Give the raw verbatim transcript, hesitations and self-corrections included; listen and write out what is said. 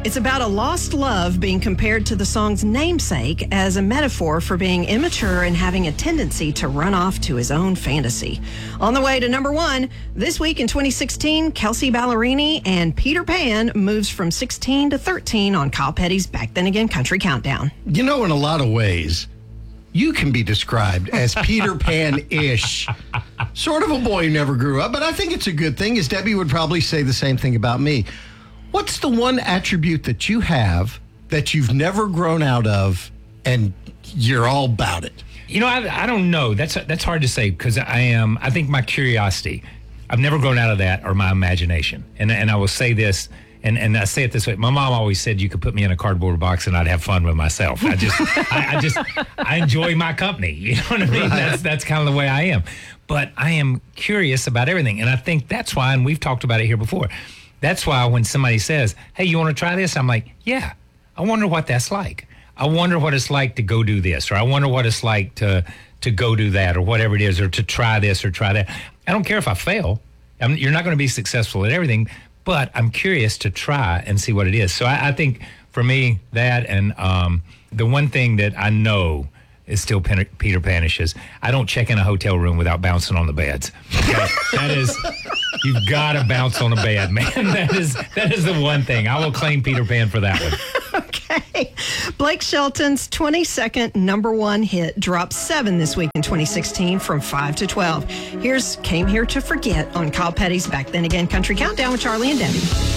It's about a lost love being compared to the song's namesake as a metaphor for being immature and having a tendency to run off to his own fantasy. On the way to number one, this week in twenty sixteen, Kelsea Ballerini and Peter Pan moves from sixteen to thirteen on Kyle Petty's Back Then Again Country Countdown. You know, in a lot of ways, you can be described as Peter Pan-ish. Sort of a boy who never grew up, but I think it's a good thing, as Debbie would probably say the same thing about me. What's the one attribute that you have that you've never grown out of and you're all about it? You know, I, I don't know. That's that's hard to say because I am, I think my curiosity, I've never grown out of that, or my imagination. And and I will say this, and, and I say it this way. My mom always said you could put me in a cardboard box and I'd have fun with myself. I just, I, I just, I enjoy my company. You know what I mean? Right. That's, that's kind of the way I am. But I am curious about everything. And I think that's why, and we've talked about it here before, that's why when somebody says, hey, you want to try this? I'm like, yeah, I wonder what that's like. I wonder what it's like to go do this, or I wonder what it's like to to go do that, or whatever it is, or to try this or try that. I don't care if I fail. I mean, you're not going to be successful at everything, but I'm curious to try and see what it is. So I, I think for me, that and um, the one thing that I know is still Pen- Peter Pan-ish is I don't check in a hotel room without bouncing on the beds. Okay? That is... You've got to bounce on a bed, man. That is that is the one thing. I will claim Peter Pan for that one. Okay. Blake Shelton's twenty-second number one hit dropped seven this week in twenty sixteen from five to twelve. Here's Came Here to Forget on Kyle Petty's Back Then Again Country Countdown with Charlie and Debbie.